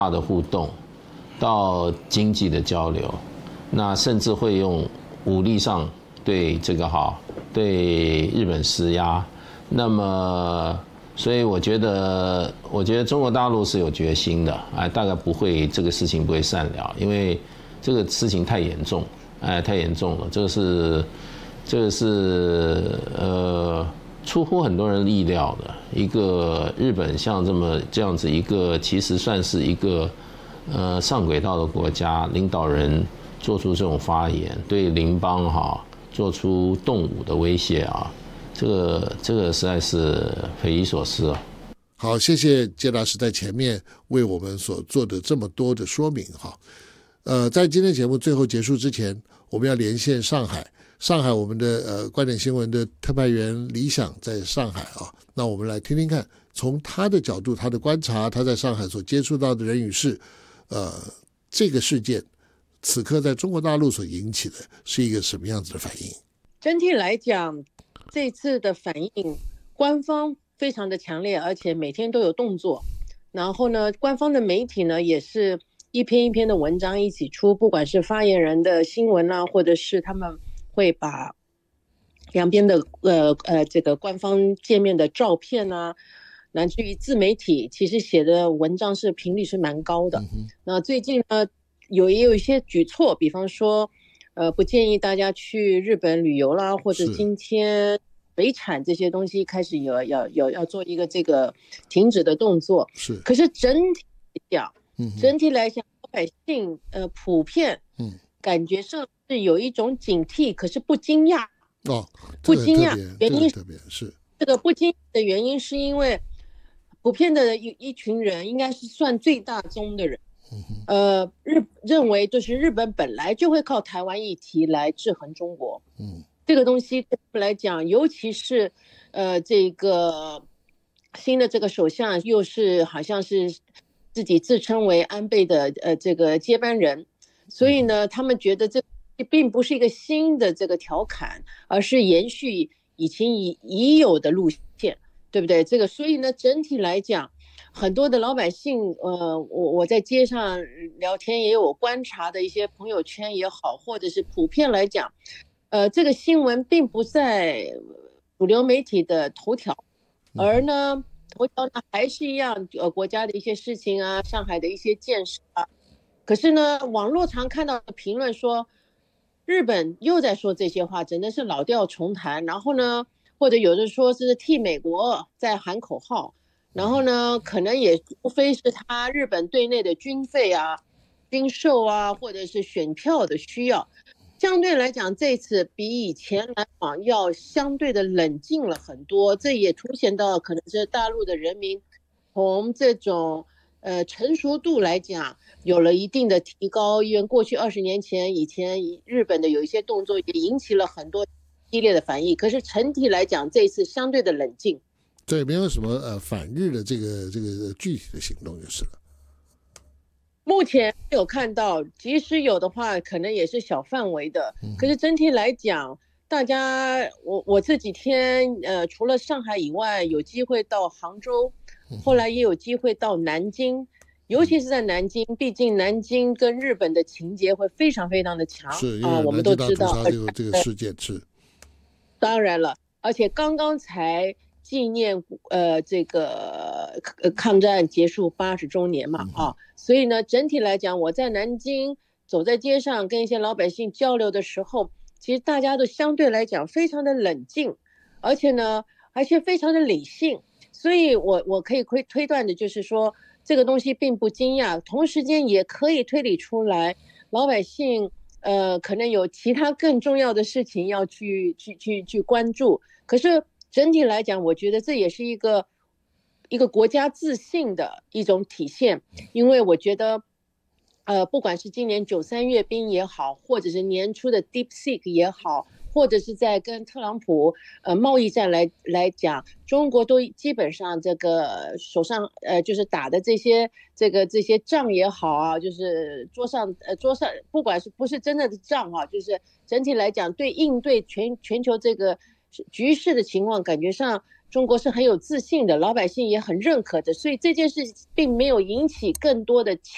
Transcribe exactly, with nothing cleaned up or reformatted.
大的互动，到经济的交流，那甚至会用武力上对这个哈对日本施压。那么，所以我觉得，我觉得中国大陆是有决心的，哎，大概不会这个事情不会善了，因为这个事情太严重，哎，太严重了，这个是这个是呃。出乎很多人意料的一个日本像这么这样子一个其实算是一个呃上轨道的国家领导人做出这种发言，对邻邦哈做出动武的威胁啊，这个这个实在是匪夷所思啊。 好，谢谢介大师在前面为我们所做的这么多的说明哈。呃，在今天节目最后结束之前，我们要连线上海。上海我们的呃观点新闻的特派员李想在上海啊，那我们来听听看，从他的角度、他的观察，他在上海所接触到的人与事，呃，这个事件此刻在中国大陆所引起的是一个什么样子的反应？ 整体来讲，这次的反应，官方非常的强烈，而且每天都有动作。然后呢，官方的媒体呢也是一篇一篇的文章一起出，不管是发言人的新闻啊，或者是他们会把两边的呃呃这个官方见面的照片啊，乃至于自媒体其实写的文章是频率是蛮高的。嗯、那最近呢有也有一些举措，比方说呃不建议大家去日本旅游啦，或者今天水产这些东西开始有要要要做一个这个停止的动作。 是， 可是整体来讲，嗯、整体来讲老百姓呃普遍嗯感觉上是有一种警惕，可是不惊讶哦， 不惊讶。原因特别是这个不惊讶的原因，是因为普遍的一一群人应该是算最大宗的人，嗯、呃，日认为就是日本本来就会靠台湾议题来制衡中国，嗯，这个东西对他们来讲，尤其是呃这个新的这个首相又是好像是自己自称为安倍的呃这个接班人。所以呢，他们觉得这并不是一个新的这个调侃，而是延续以前已已有的路线，对不对？这个，所以呢，整体来讲，很多的老百姓，呃，我我在街上聊天也有观察的一些朋友圈也好，或者是普遍来讲，呃，这个新闻并不在主流媒体的头条，而呢，头条呢还是一样，呃，国家的一些事情啊，上海的一些建设啊。可是呢，网络常看到的评论说，日本又在说这些话，真的是老调重弹。然后呢，或者有的说是替美国在喊口号，然后呢，可能也无非是他日本对内的军费啊、军售啊，或者是选票的需要。相对来讲，这次比以前来讲要相对的冷静了很多，这也凸显到可能是大陆的人民从这种呃成熟度来讲有了一定的提高，因为过去二十年前以前日本的有一些动作也引起了很多激烈的反应，可是整体来讲这一次相对的冷静。 对，没有什么呃反日的这个这个具体的行动就是了。 目前没有看到，即使有的话可能也是小范围的，可是整体来讲大家我我这几天呃除了上海以外有机会到杭州，后来也有机会到南京，尤其是在南京，毕竟南京跟日本的情结会非常非常的强， 是因为、 呃、我们都知道这个这个事件是。 当然了，而且刚刚才纪念呃这个抗战结束八十周年嘛啊，所以呢整体来讲，我在南京走在街上跟一些老百姓交流的时候，其实大家都相对来讲非常的冷静，而且呢而且非常的理性。所以我我可以推推断的就是说，这个东西并不惊讶，同时间也可以推理出来，老百姓呃可能有其他更重要的事情要去去去去关注。可是整体来讲，我觉得这也是一个一个国家自信的一种体现，因为我觉得呃不管是今年九三阅兵也好，或者是年初的 DeepSeek 也好，或者是在跟特朗普呃贸易战来来讲，中国都基本上这个手上呃就是打的这些这个这些仗也好啊，就是桌上呃桌上不管是不是真的的仗啊，就是整体来讲对应对全全球这个局势的情况，感觉上中国是很有自信的，老百姓也很认可的，所以这件事并没有引起更多的